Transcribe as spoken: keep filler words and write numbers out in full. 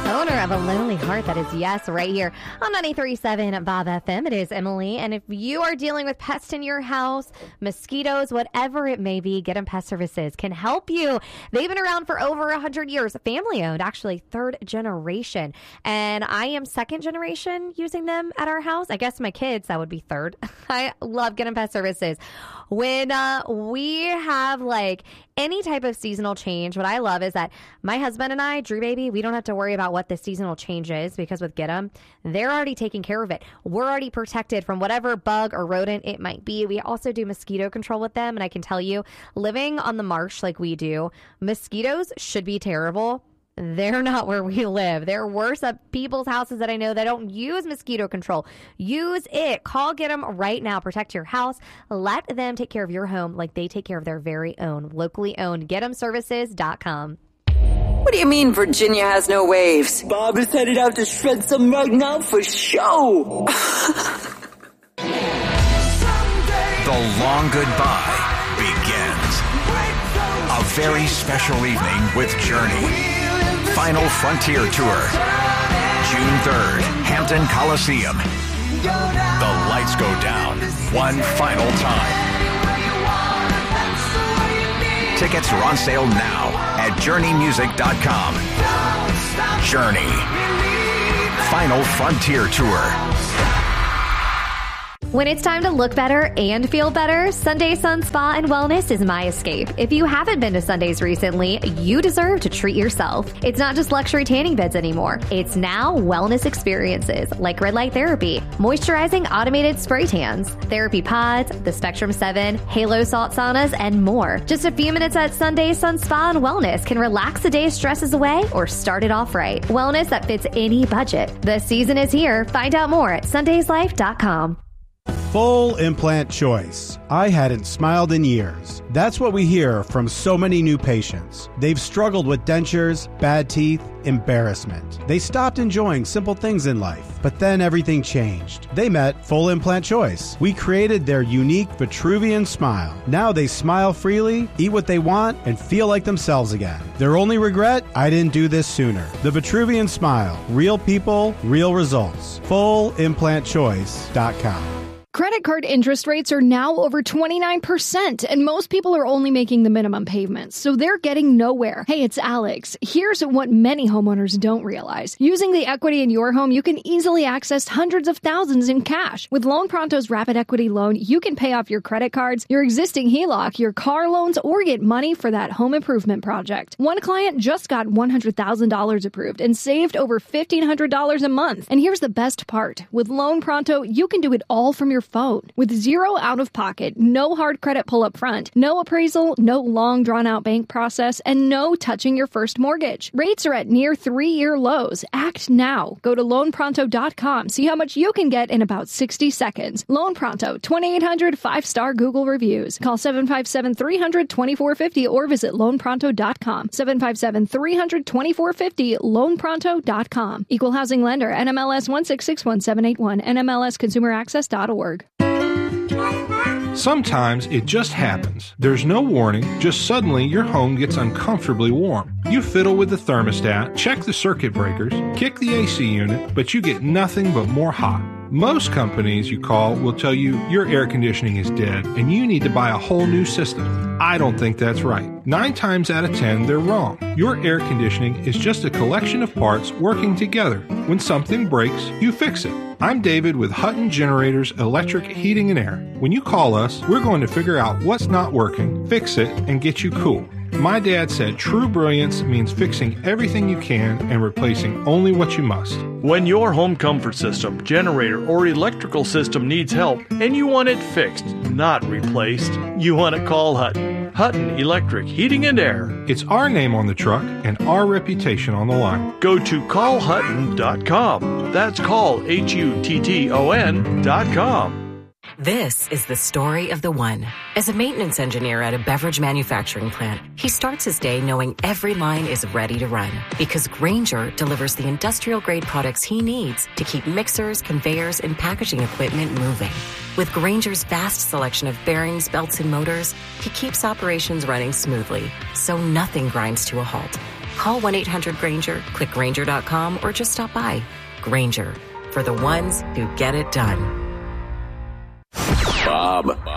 Owner of a lonely heart, that is yes, right here on ninety-three point seven Bob F M. It is Emily, and if you are dealing with pests in your house, mosquitoes, whatever it may be, Get 'em Pest Services can help you. They've been around for over one hundred years, family owned, actually third generation, and I am second generation using them at our house. I guess my kids, that would be third. I love Get 'em Pest Services. When uh, we have like any type of seasonal change, what I love is that my husband and I, Drew Baby, we don't have to worry about what the seasonal change is, because with Get 'em, they're already taking care of it. We're already protected from whatever bug or rodent it might be. We also do mosquito control with them, and I can tell you, living on the marsh like we do, mosquitoes should be terrible. They're not where we live. They're worse at people's houses that I know that don't use mosquito control. Use it. Call Get 'em right now. Protect your house. Let them take care of your home like they take care of their very own. Locally owned. get em services dot com. What do you mean Virginia has no waves? Bob is headed out to shred some right now for show. The long goodbye begins. A very special evening with Journey. Final Frontier Tour. June third, Hampton Coliseum. The lights go down one final time. Tickets are on sale now at journey music dot com. Journey. Final Frontier Tour. When it's time to look better and feel better, Sunday Sun Spa and Wellness is my escape. If you haven't been to Sundays recently, you deserve to treat yourself. It's not just luxury tanning beds anymore. It's now wellness experiences like red light therapy, moisturizing automated spray tans, therapy pods, the Spectrum seven, Halo salt saunas, and more. Just a few minutes at Sunday Sun Spa and Wellness can relax the day's stresses away or start it off right. Wellness that fits any budget. The season is here. Find out more at sundays life dot com. Full implant choice. I hadn't smiled in years. That's what we hear from so many new patients. They've struggled with dentures, bad teeth, embarrassment. They stopped enjoying simple things in life, but then everything changed. They met Full Implant Choice. We created their unique Vitruvian smile. Now they smile freely, eat what they want, and feel like themselves again. Their only regret? I didn't do this sooner. The Vitruvian Smile. Real people, real results. full implant choice dot com. Credit card interest rates are now over twenty-nine percent, and most people are only making the minimum payments, so they're getting nowhere. Hey, it's Alex. Here's what many homeowners don't realize. Using the equity in your home, you can easily access hundreds of thousands in cash. With Loan Pronto's Rapid Equity Loan, you can pay off your credit cards, your existing H E L O C, your car loans, or get money for that home improvement project. One client just got one hundred thousand dollars approved and saved over fifteen hundred dollars a month. And here's the best part. With Loan Pronto, you can do it all from your phone. With zero out-of-pocket, no hard credit pull up front, no appraisal, no long drawn-out bank process, and no touching your first mortgage. Rates are at near three-year lows. Act now. Go to loan pronto dot com. See how much you can get in about sixty seconds. Loan Pronto, twenty-eight hundred five-star Google reviews. Call seven five seven, three hundred, twenty-four fifty or visit loan pronto dot com. seven five seven, three hundred, twenty-four fifty, loan pronto dot com. Equal housing lender, N M L S one six six one seven eight one, N M L S consumer access dot org. Sometimes it just happens. There's no warning, just suddenly your home gets uncomfortably warm. You fiddle with the thermostat, check the circuit breakers, kick the A C unit, but you get nothing but more hot. Most companies you call will tell you your air conditioning is dead and you need to buy a whole new system. I don't think that's right. Nine times out of ten, they're wrong. Your air conditioning is just a collection of parts working together. When something breaks, you fix it. I'm David with Hutton Generators Electric Heating and Air. When you call us, we're going to figure out what's not working, fix it, and get you cool. My dad said true brilliance means fixing everything you can and replacing only what you must. When your home comfort system, generator, or electrical system needs help and you want it fixed, not replaced, you want to call Hutton. Hutton Electric Heating and Air. It's our name on the truck and our reputation on the line. Go to call hutton dot com. That's call, H U T T O N dot com. This is the story of the one. As a maintenance engineer at a beverage manufacturing plant, he starts his day knowing every line is ready to run because Grainger delivers the industrial-grade products he needs to keep mixers, conveyors, and packaging equipment moving. With Grainger's vast selection of bearings, belts, and motors, he keeps operations running smoothly, so nothing grinds to a halt. Call one eight hundred Grainger, click Grainger dot com, or just stop by. Grainger, for the ones who get it done. Bob